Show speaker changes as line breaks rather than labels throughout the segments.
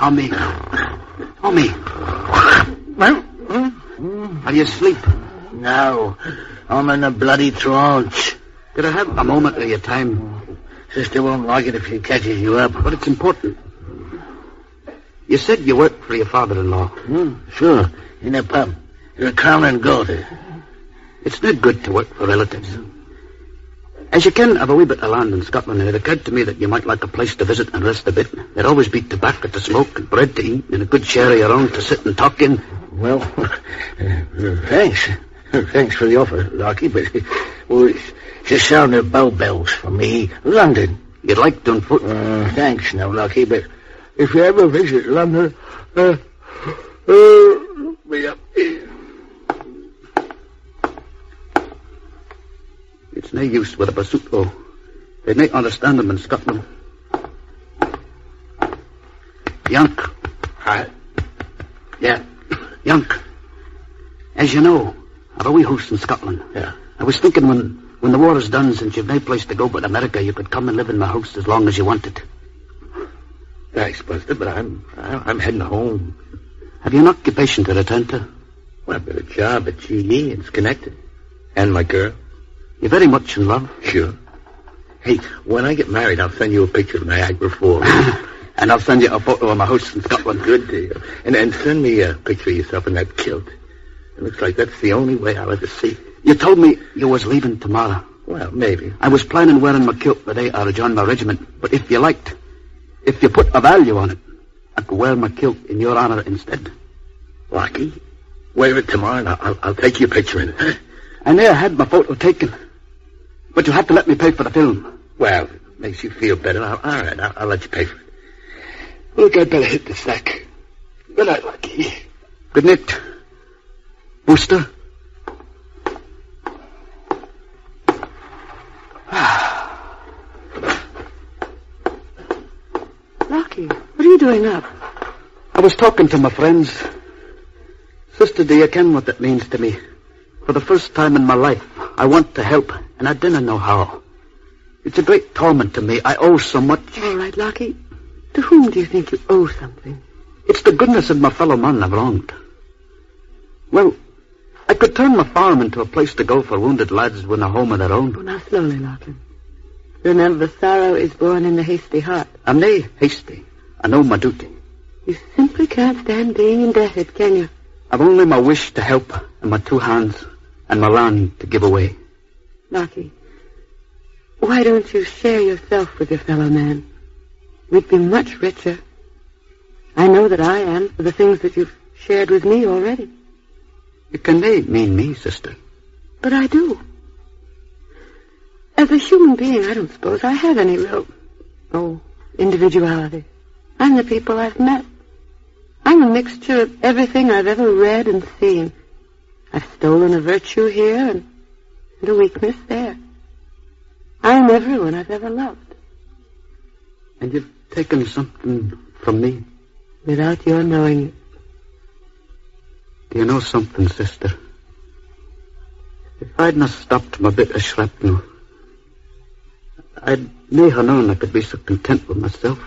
Tommy. Tommy. Are you asleep?
No. I'm in a bloody trance.
Could I have a moment of your time?
Sister won't like it if she catches you up.
But it's important. You said you worked for your father-in-law.
Sure. In a pub. You're a Crown and Gold.
It's not good to work for relatives. As you can have a wee bit of land in Scotland, and it occurred to me that you might like a place to visit and rest a bit. There'd always be tobacco to smoke and bread to eat and a good sherry around to sit and talk in.
Well, thanks. Thanks for the offer, Larky, but it's just sounded bow bells for me. London.
You'd like to on foot?
Thanks, now, Larky, but if you ever visit London, be up here.
It's no use with a bazooka. They may understand them in Scotland. Yank.
Hi.
Yeah, Yank. As you know, I've a wee house in Scotland.
Yeah.
I was thinking when the war is done, since you've no place to go but America, you could come and live in my house as long as you wanted.
Thanks, Buster, but I'm heading home.
Have you an occupation to return to?
Well, I've got a job at GE in Schenectady. And my girl.
You're very much in love?
Sure. Hey, when I get married, I'll send you a picture of Niagara Falls.
And I'll send you a photo of my house in Scotland.
Good deal. And send me a picture of yourself in that kilt. It looks like that's the only way I'll ever see.
You told me you was leaving tomorrow.
Well, maybe.
I was planning wearing my kilt the day I rejoined my regiment. But if you liked, if you put a value on it, I could wear my kilt in your honor instead.
Lucky. Wear it tomorrow and I'll take your picture in it.
I never had my photo taken. But you'll have to let me pay for the film.
Well, if it makes you feel better. All right, I'll let you pay for it. Look, I'd better hit the sack. Good night, Lucky.
Good night, Booster.
Lucky, what are you doing up?
I was talking to my friends. Sister, do you ken what that means to me? For the first time in my life, I want to help, and I didn't know how. It's a great torment to me. I owe so much.
All right, Lucky. To whom do you think you owe something?
It's the goodness of my fellow man I've wronged. Well, I could turn my farm into a place to go for wounded lads with a home of their own.
Oh, now slowly, Larkin. Remember, sorrow is born in the hasty heart.
I'm nae hasty. I know my duty.
You simply can't stand being indebted, can you?
I've only my wish to help and my 2 hands and my land to give away.
Lucky, why don't you share yourself with your fellow man? We'd be much richer. I know that I am for the things that you've shared with me already.
You can nae mean me, sister.
But I do. As a human being, I don't suppose I have any real, individuality. I'm the people I've met. I'm a mixture of everything I've ever read and seen. I've stolen a virtue here and a weakness there. I'm everyone I've ever loved.
And you've taken something from me?
Without your knowing it.
Do you know something, sister? If I'd not stopped my bit of shrapnel, I'd never known I could be so content with myself.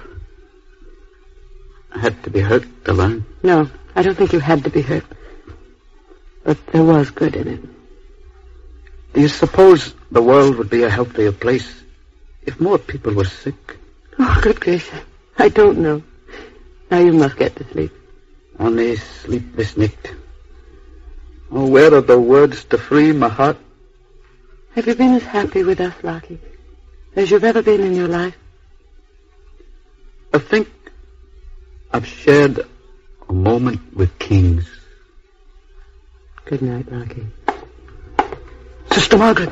I had to be hurt to learn.
No, I don't think you had to be hurt. But there was good in it.
Do you suppose the world would be a healthier place if more people were sick?
Oh, good gracious. I don't know. Now you must get to sleep.
Only sleep this night. Oh, where are the words to free my heart?
Have you been as happy with us, Lucky, as you've ever been in your life?
I think I've shared a moment with kings.
Good night, Lucky.
Sister Margaret!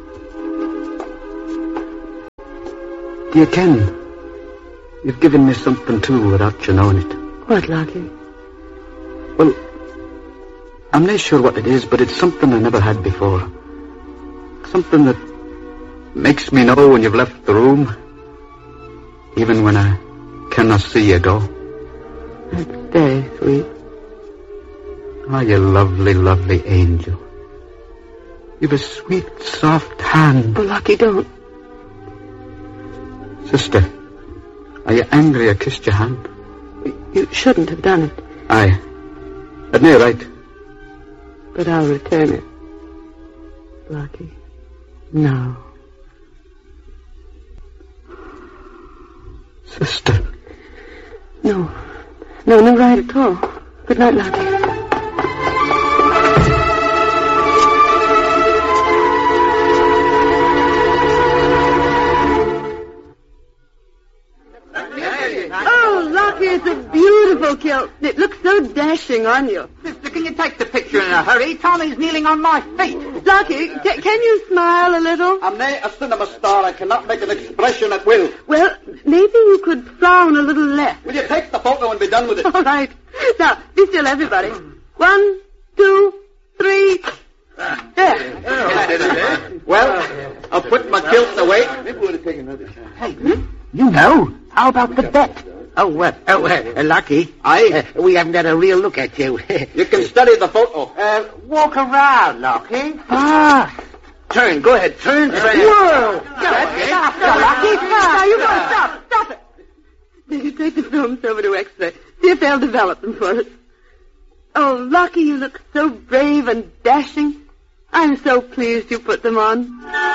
Do you ken? You've given me something too without you knowing it.
What, Lucky?
Well, I'm not sure what it is, but it's something I never had before. Something that makes me know when you've left the room, even when I cannot see you go.
That's very sweet.
Oh, you lovely, lovely angel. You've a sweet, soft hand.
Oh, Lucky, don't.
Sister, are you angry I kissed your hand?
You shouldn't have done it.
Aye. But you're right.
But I'll return it. Lockie. Now.
Sister.
No, right at all. Good night, Lockie. Oh, Lockie, it's a beautiful kilt. It looks so dashing on you.
Sister, can you take the picture in a hurry? Tommy's kneeling on my feet.
Lockie, can you smile a little?
I'm nae a cinema star. I cannot make an expression at will.
Well, maybe you could frown a little less.
Will you take the photo and be done with it?
All right. Now, be still, everybody. 1, 2, 3. There.
Well, I'll put my kilts away.
Hey, you know, how about the bet? Lucky.
Aye.
We haven't had a real look at you.
You can study the photo.
Walk around, Lucky.
Turn. Go ahead. Turn.
Whoa!
Stop, Lucky. Now, you go. Stop it. You take the films over to X-ray. See if they'll develop them for us. Oh, Lucky, you look so brave and dashing. I'm so pleased you put them on.